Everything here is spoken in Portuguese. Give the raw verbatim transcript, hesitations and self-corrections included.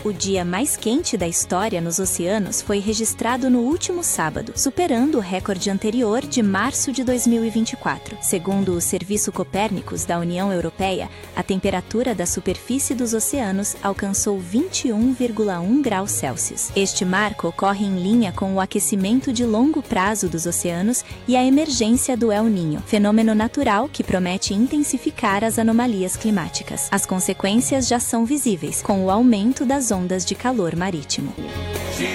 O dia mais quente da história nos oceanos foi registrado no último sábado, superando o recorde anterior de março de dois mil e vinte e quatro. Segundo o Serviço Copérnicos da União Europeia, a temperatura da superfície dos oceanos alcançou vinte e um vírgula um graus Celsius. Este marco ocorre em linha com o aquecimento de longo prazo dos oceanos e a emergência do El Niño, fenômeno natural que promete intensificar as anomalias climáticas. As consequências já são visíveis, com o aumento das ondas de calor marítimo.